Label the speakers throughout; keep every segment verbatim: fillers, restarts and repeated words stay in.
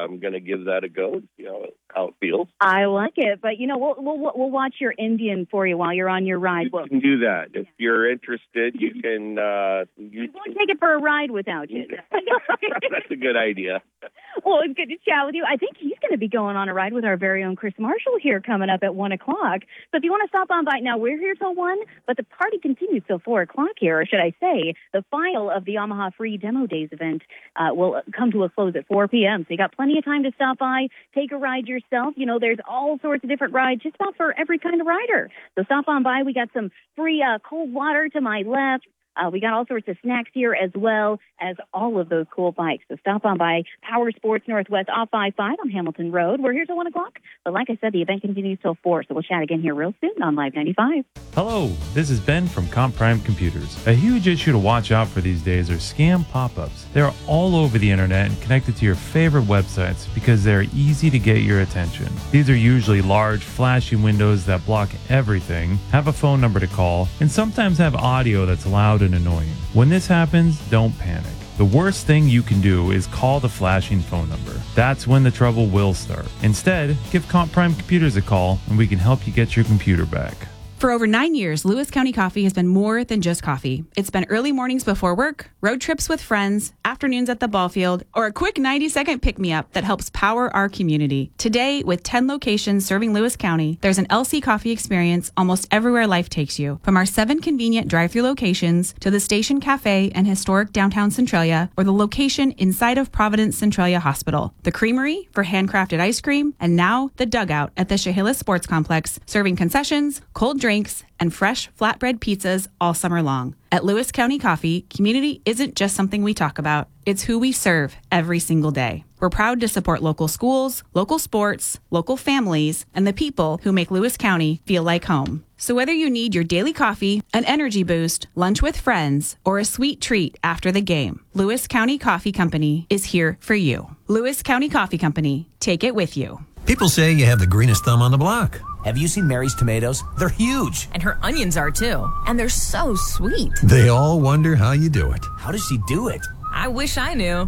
Speaker 1: I'm going to give that a go and see how it, how it feels.
Speaker 2: I like it. But, you know, we'll, we'll, we'll watch your Indian for you while you're on your ride.
Speaker 1: You can do that. If you're interested, you can... Uh, you
Speaker 2: we won't take it for a ride without you.
Speaker 1: That's a good idea.
Speaker 2: Well, it's good to chat with you. I think he's going to be going on a ride with our very own Chris Marshall here coming up at one o'clock. So if you want to stop on by, now we're here till one, but the party continues till four o'clock here, or should I say, the final of the Yamaha Free Demo Days event uh, will come to a close at four p.m. So you got plenty of time to stop by, take a ride yourself. You know, there's all sorts of different rides, just about for every kind of rider. So stop on by. We got some free uh, cold water to my left. Uh, we got all sorts of snacks here as well as all of those cool bikes. So stop on by Power Sports Northwest off five five on Hamilton Road. We're here till one o'clock. But like I said, the event continues till four. So we'll chat again here real soon on Live ninety-five.
Speaker 3: Hello, this is Ben from Comp Prime Computers. A huge issue to watch out for these days are scam pop-ups. They're all over the internet and connected to your favorite websites because they're easy to get your attention. These are usually large, flashy windows that block everything, have a phone number to call, and sometimes have audio that's loud and annoying. When this happens, don't panic. The worst thing you can do is call the flashing phone number. That's when the trouble will start. Instead, give Comp Prime Computers a call and we can help you get your computer back.
Speaker 4: For over nine years, Lewis County Coffee has been more than just coffee. It's been early mornings before work, road trips with friends, afternoons at the ball field, or a quick ninety-second pick-me-up that helps power our community. Today, with ten locations serving Lewis County, there's an L C coffee experience almost everywhere life takes you. From our seven convenient drive-thru locations to the Station Cafe and historic downtown Centralia, or the location inside of Providence Centralia Hospital, the Creamery for handcrafted ice cream, and now the Dugout at the Chehalis Sports Complex, serving concessions, cold drinks, drinks, and fresh flatbread pizzas all summer long. At Lewis County Coffee, community isn't just something we talk about. It's who we serve every single day. We're proud to support local schools, local sports, local families, and the people who make Lewis County feel like home. So whether you need your daily coffee, an energy boost, lunch with friends, or a sweet treat after the game, Lewis County Coffee Company is here for you. Lewis County Coffee Company. Take it with you.
Speaker 5: People say you have the greenest thumb on the block.
Speaker 6: Have you seen Mary's tomatoes? They're huge.
Speaker 7: And her onions are too. And they're so sweet.
Speaker 5: They all wonder how you do it.
Speaker 6: How does she do it?
Speaker 7: I wish I knew.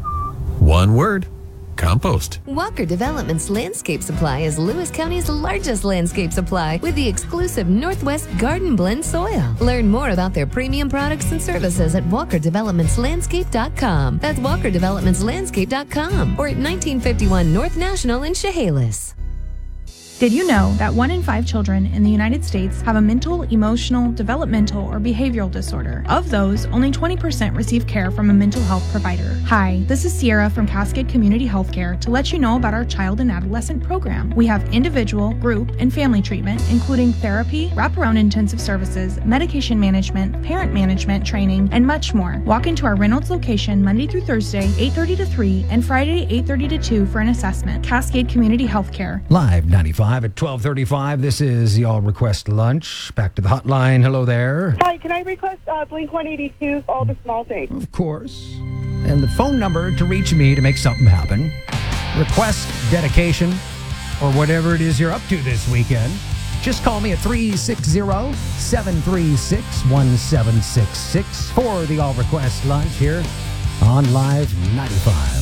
Speaker 5: One word. Compost.
Speaker 8: Walker Development's Landscape Supply is Lewis County's largest landscape supply with the exclusive Northwest Garden Blend soil. Learn more about their premium products and services at walker developments landscape dot com. That's walker developments landscape dot com or at nineteen fifty-one North National in Chehalis.
Speaker 9: Did you know that one in five children in the United States have a mental, emotional, developmental, or behavioral disorder? Of those, only twenty percent receive care from a mental health provider. Hi, this is Sierra from Cascade Community Healthcare to let you know about our child and adolescent program. We have individual, group, and family treatment, including therapy, wraparound intensive services, medication management, parent management training, and much more. Walk into our Reynolds location Monday through Thursday, eight thirty to three, and Friday, eight thirty to two for an assessment. Cascade Community Healthcare.
Speaker 10: Live ninety-five at twelve thirty-five. This is Y'all Request Lunch. Back to the hotline. Hello there.
Speaker 11: Hi, can I request uh, Blink one eighty-two, All the Small Things?
Speaker 10: Of course. And the phone number to reach me to make something happen. Request, dedication, or whatever it is you're up to this weekend. Just call me at three six zero, seven three six, one seven six six for the All Request Lunch here on Live ninety-five.